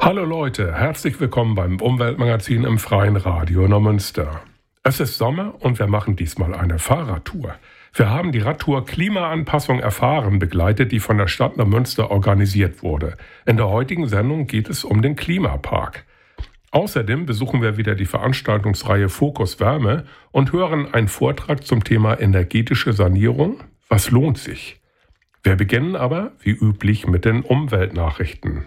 Hallo Leute, herzlich willkommen beim Umweltmagazin im Freien Radio Neumünster. Es ist Sommer und wir machen diesmal eine Fahrradtour. Wir haben die Radtour Klimaanpassung erfahren begleitet, die von der Stadt Neumünster organisiert wurde. In der heutigen Sendung geht es um den Klimapark. Außerdem besuchen wir wieder die Veranstaltungsreihe Fokus Wärme und hören einen Vortrag zum Thema energetische Sanierung. Was lohnt sich? Wir beginnen aber, wie üblich, mit den Umweltnachrichten.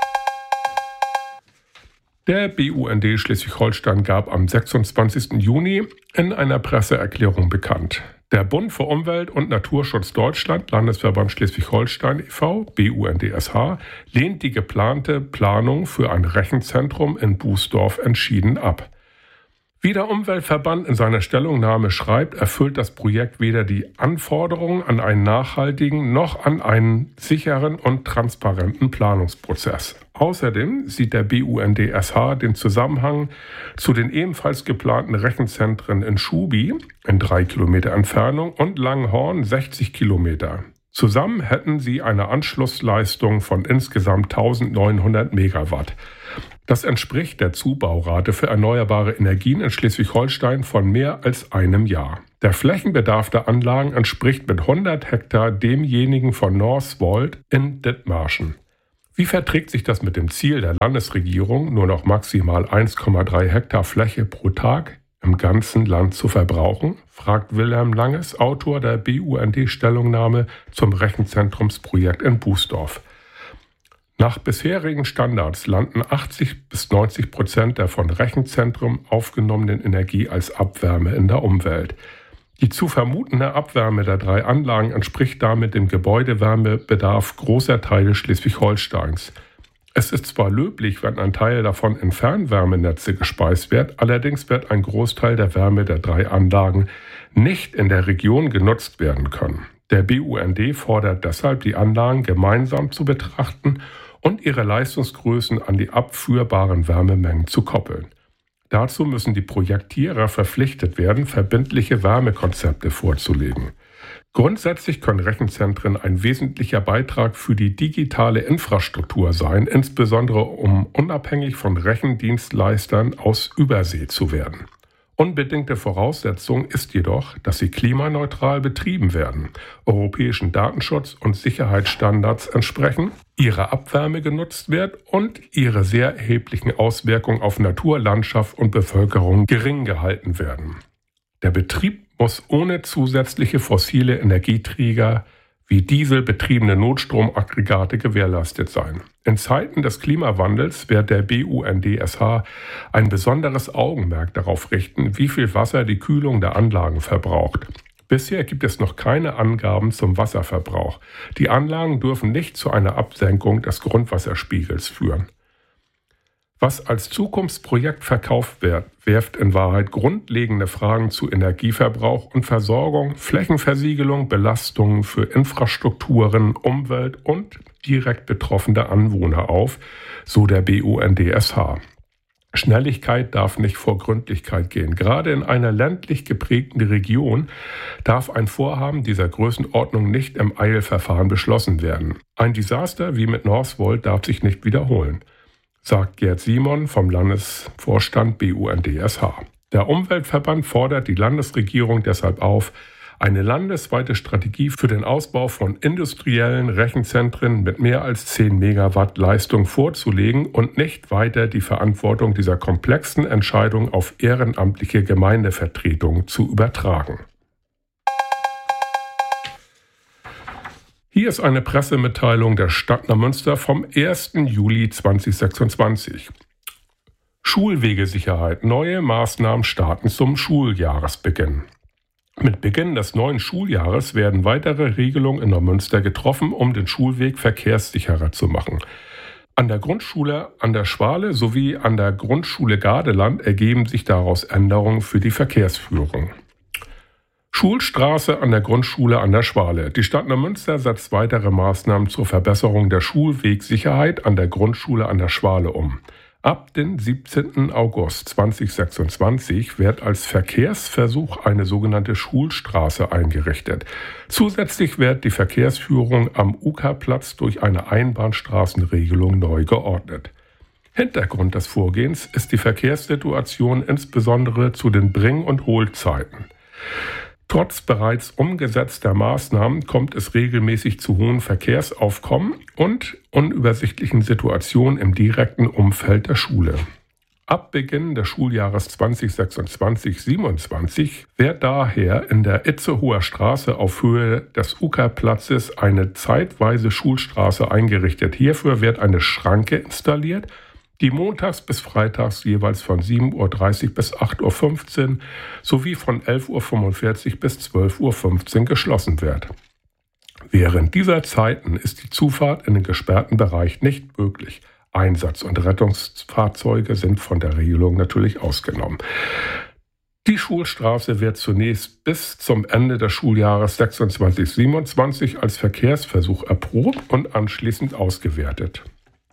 Der BUND Schleswig-Holstein gab am 26. Juni in einer Presseerklärung bekannt: Der Bund für Umwelt und Naturschutz Deutschland, Landesverband Schleswig-Holstein e.V., BUND-SH, lehnt die geplante Planung für ein Rechenzentrum in Bußdorf entschieden ab. Wie der Umweltverband in seiner Stellungnahme schreibt, erfüllt das Projekt weder die Anforderungen an einen nachhaltigen noch an einen sicheren und transparenten Planungsprozess. Außerdem sieht der BUND-SH den Zusammenhang zu den ebenfalls geplanten Rechenzentren in Schubi in 3 Kilometer Entfernung und Langenhorn 60 Kilometer. Zusammen hätten sie eine Anschlussleistung von insgesamt 1900 Megawatt. Das entspricht der Zubaurate für erneuerbare Energien in Schleswig-Holstein von mehr als einem Jahr. Der Flächenbedarf der Anlagen entspricht mit 100 Hektar demjenigen von Northvolt in Dithmarschen. Wie verträgt sich das mit dem Ziel der Landesregierung, nur noch maximal 1,3 Hektar Fläche pro Tag im ganzen Land zu verbrauchen, fragt Wilhelm Langes, Autor der BUND-Stellungnahme zum Rechenzentrumsprojekt in Bußdorf. Nach bisherigen Standards landen 80-90% der von Rechenzentrum aufgenommenen Energie als Abwärme in der Umwelt. Die zu vermutende Abwärme der 3 Anlagen entspricht damit dem Gebäudewärmebedarf großer Teile Schleswig-Holsteins. Es ist zwar löblich, wenn ein Teil davon in Fernwärmenetze gespeist wird, allerdings wird ein Großteil der Wärme der 3 Anlagen nicht in der Region genutzt werden können. Der BUND fordert deshalb, die Anlagen gemeinsam zu betrachten und ihre Leistungsgrößen an die abführbaren Wärmemengen zu koppeln. Dazu müssen die Projektierer verpflichtet werden, verbindliche Wärmekonzepte vorzulegen. Grundsätzlich können Rechenzentren ein wesentlicher Beitrag für die digitale Infrastruktur sein, insbesondere um unabhängig von Rechendienstleistern aus Übersee zu werden. Unbedingte Voraussetzung ist jedoch, dass sie klimaneutral betrieben werden, europäischen Datenschutz- und Sicherheitsstandards entsprechen, ihre Abwärme genutzt wird und ihre sehr erheblichen Auswirkungen auf Natur, Landschaft und Bevölkerung gering gehalten werden. Der Betrieb muss ohne zusätzliche fossile Energieträger wie dieselbetriebene Notstromaggregate gewährleistet sein. In Zeiten des Klimawandels wird der BUND-SH ein besonderes Augenmerk darauf richten, wie viel Wasser die Kühlung der Anlagen verbraucht. Bisher gibt es noch keine Angaben zum Wasserverbrauch. Die Anlagen dürfen nicht zu einer Absenkung des Grundwasserspiegels führen. Was als Zukunftsprojekt verkauft wird, wirft in Wahrheit grundlegende Fragen zu Energieverbrauch und Versorgung, Flächenversiegelung, Belastungen für Infrastrukturen, Umwelt und direkt betroffene Anwohner auf, so der BUND-SH. Schnelligkeit darf nicht vor Gründlichkeit gehen. Gerade in einer ländlich geprägten Region darf ein Vorhaben dieser Größenordnung nicht im Eilverfahren beschlossen werden. Ein Desaster wie mit Northvolt darf sich nicht wiederholen, sagt Gerd Simon vom Landesvorstand BUND-SH. Der Umweltverband fordert die Landesregierung deshalb auf, eine landesweite Strategie für den Ausbau von industriellen Rechenzentren mit mehr als 10 Megawatt Leistung vorzulegen und nicht weiter die Verantwortung dieser komplexen Entscheidung auf ehrenamtliche Gemeindevertretungen zu übertragen. Hier ist eine Pressemitteilung der Stadt Neumünster vom 1. Juli 2026. Schulwegesicherheit. Neue Maßnahmen starten zum Schuljahresbeginn. Mit Beginn des neuen Schuljahres werden weitere Regelungen in Neumünster getroffen, um den Schulweg verkehrssicherer zu machen. An der Grundschule an der Schwale sowie an der Grundschule Gardeland ergeben sich daraus Änderungen für die Verkehrsführung. Schulstraße an der Grundschule an der Schwale. Die Stadt Neumünster setzt weitere Maßnahmen zur Verbesserung der Schulwegsicherheit an der Grundschule an der Schwale um. Ab dem 17. August 2026 wird als Verkehrsversuch eine sogenannte Schulstraße eingerichtet. Zusätzlich wird die Verkehrsführung am UK-Platz durch eine Einbahnstraßenregelung neu geordnet. Hintergrund des Vorgehens ist die Verkehrssituation insbesondere zu den Bring- und Hohlzeiten. Trotz bereits umgesetzter Maßnahmen kommt es regelmäßig zu hohen Verkehrsaufkommen und unübersichtlichen Situationen im direkten Umfeld der Schule. Ab Beginn des Schuljahres 2026/27 wird daher in der Itzehoer Straße auf Höhe des Ukerplatzes eine zeitweise Schulstraße eingerichtet. Hierfür wird eine Schranke installiert, die montags bis freitags jeweils von 7:30 Uhr bis 8:15 Uhr sowie von 11:45 Uhr bis 12:15 Uhr geschlossen wird. Während dieser Zeiten ist die Zufahrt in den gesperrten Bereich nicht möglich. Einsatz- und Rettungsfahrzeuge sind von der Regelung natürlich ausgenommen. Die Schulstraße wird zunächst bis zum Ende des Schuljahres 26/27 als Verkehrsversuch erprobt und anschließend ausgewertet.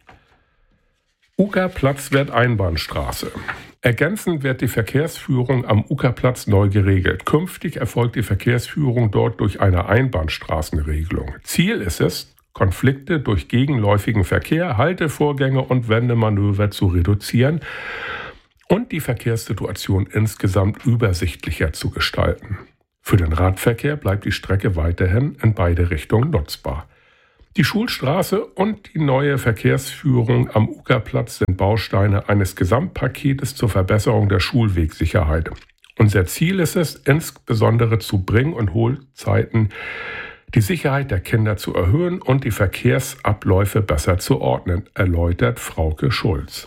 Ukerplatz wird Einbahnstraße. Ergänzend wird die Verkehrsführung am Ukerplatz neu geregelt. Künftig erfolgt die Verkehrsführung dort durch eine Einbahnstraßenregelung. Ziel ist es, Konflikte durch gegenläufigen Verkehr, Haltevorgänge und Wendemanöver zu reduzieren und die Verkehrssituation insgesamt übersichtlicher zu gestalten. Für den Radverkehr bleibt die Strecke weiterhin in beide Richtungen nutzbar. Die Schulstraße und die neue Verkehrsführung am Ukerplatz sind Bausteine eines Gesamtpaketes zur Verbesserung der Schulwegsicherheit. Unser Ziel ist es, insbesondere zu Bring- und Hohlzeiten die Sicherheit der Kinder zu erhöhen und die Verkehrsabläufe besser zu ordnen, erläutert Frauke Schulz.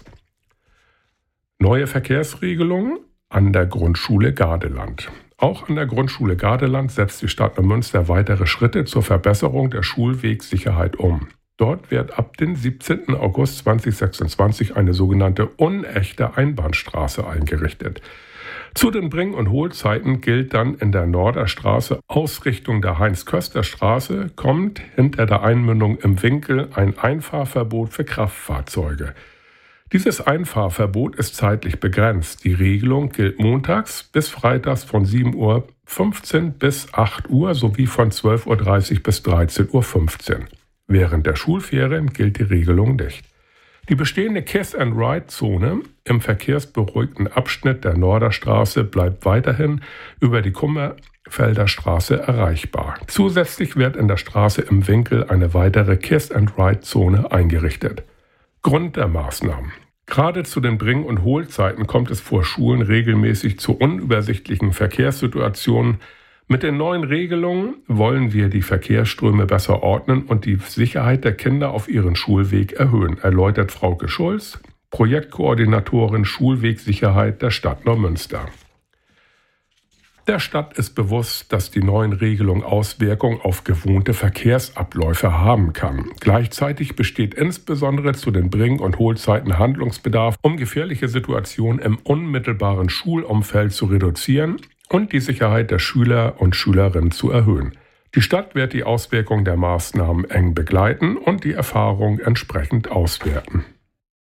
Neue Verkehrsregelungen an der Grundschule Gardeland. Auch an der Grundschule Gardeland setzt die Stadt Neumünster weitere Schritte zur Verbesserung der Schulwegsicherheit um. Dort wird ab dem 17. August 2026 eine sogenannte unechte Einbahnstraße eingerichtet. Zu den Bring- und Hohlzeiten gilt dann in der Norderstraße Ausrichtung der Heinz-Köster-Straße kommt hinter der Einmündung im Winkel ein Einfahrverbot für Kraftfahrzeuge. Dieses Einfahrverbot ist zeitlich begrenzt. Die Regelung gilt montags bis freitags von 7:15 Uhr bis 8 Uhr sowie von 12:30 Uhr bis 13:15 Uhr. Während der Schulferien gilt die Regelung nicht. Die bestehende Kiss-and-Ride-Zone im verkehrsberuhigten Abschnitt der Norderstraße bleibt weiterhin über die Kummerfelder Straße erreichbar. Zusätzlich wird in der Straße im Winkel eine weitere Kiss-and-Ride-Zone eingerichtet. Grund der Maßnahmen. Gerade zu den Bring- und Hohlzeiten kommt es vor Schulen regelmäßig zu unübersichtlichen Verkehrssituationen. Mit den neuen Regelungen wollen wir die Verkehrsströme besser ordnen und die Sicherheit der Kinder auf ihren Schulweg erhöhen, erläutert Frauke Schulz, Projektkoordinatorin Schulwegsicherheit der Stadt Neumünster. Der Stadt ist bewusst, dass die neuen Regelungen Auswirkungen auf gewohnte Verkehrsabläufe haben kann. Gleichzeitig besteht insbesondere zu den Bring- und Hohlzeiten Handlungsbedarf, um gefährliche Situationen im unmittelbaren Schulumfeld zu reduzieren und die Sicherheit der Schüler und Schülerinnen zu erhöhen. Die Stadt wird die Auswirkungen der Maßnahmen eng begleiten und die Erfahrungen entsprechend auswerten.